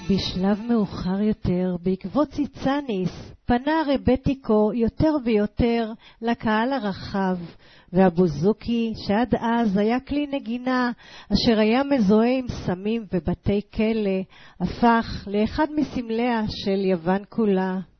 בשלב מאוחר יותר, בעקבות ציצניס, פנה רבטיקו יותר ויותר לקהל הרחב, והבוזוקי, שעד אז היה כלי נגינה, אשר היה מזוהה עם סמים ובתי כלא, הפך לאחד מסמליה של יוון כולה.